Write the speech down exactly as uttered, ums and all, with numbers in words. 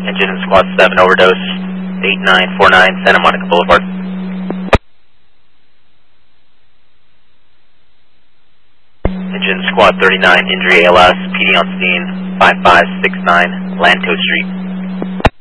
Engine Squad seven overdose, eight nine four nine Santa Monica Boulevard. Engine Squad thirty-nine, injury A L S, P D on scene, five five six nine Lanto Street.